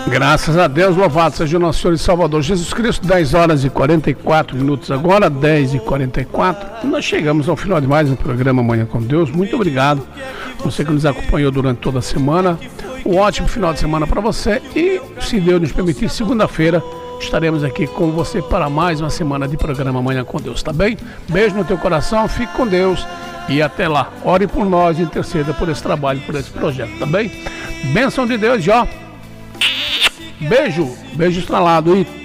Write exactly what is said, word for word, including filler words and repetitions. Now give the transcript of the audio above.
Graças a Deus, louvado seja o nosso Senhor e Salvador Jesus Cristo. Dez horas e quarenta e quatro minutos agora, dez e quarenta e quatro. Nós chegamos ao final de mais um programa Manhã com Deus. Muito obrigado, você que nos acompanhou durante toda a semana. Um ótimo final de semana para você e, se Deus nos permitir, segunda-feira estaremos aqui com você para mais uma semana de programa Manhã com Deus, tá bem? Beijo no teu coração, fique com Deus e até lá. Ore por nós e interceda por esse trabalho, por esse projeto, tá bem? Bênção de Deus, ó. Beijo, beijo estralado e